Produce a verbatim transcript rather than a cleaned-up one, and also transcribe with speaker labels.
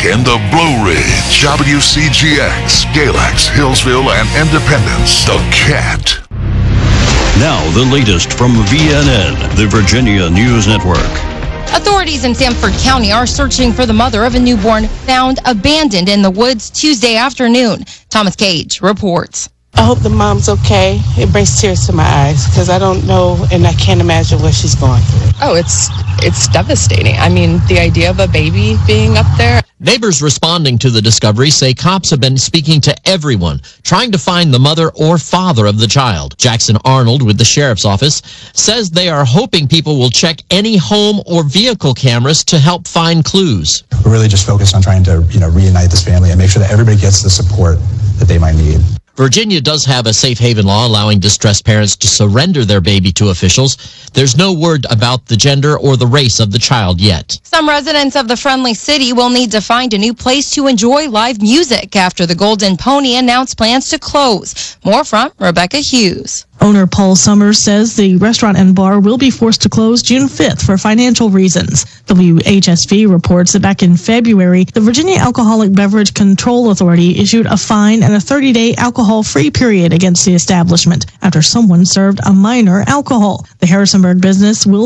Speaker 1: in the Blue Ridge, W C G X, Galax, Hillsville, and Independence, The Cat.
Speaker 2: Now, the latest from V N N, the Virginia News Network.
Speaker 3: Authorities in Sanford County are searching for the mother of a newborn found abandoned in the woods Tuesday afternoon. Thomas Cage reports.
Speaker 4: I hope the mom's okay. It brings tears to my eyes because I don't know and I can't imagine what she's going through.
Speaker 5: Oh, it's it's devastating. I mean, the idea of a baby being up there.
Speaker 6: Neighbors responding to the discovery say cops have been speaking to everyone, trying to find the mother or father of the child. Jackson Arnold with the sheriff's office says they are hoping people will check any home or vehicle cameras to help find clues.
Speaker 7: We're really just focused on trying to, you know, reunite this family and make sure that everybody gets the support that they might need.
Speaker 6: Virginia does have a safe haven law allowing distressed parents to surrender their baby to officials. There's no word about the gender or the race of the child yet.
Speaker 3: Some residents of the Friendly City will need to find a new place to enjoy live music after the Golden Pony announced plans to close. More from Rebecca Hughes.
Speaker 8: Owner Paul Summers says the restaurant and bar will be forced to close June fifth for financial reasons. W H S V reports that back in February, the Virginia Alcoholic Beverage Control Authority issued a fine and a thirty-day alcohol-free period against the establishment after someone served a minor alcohol. The Harrisonburg business will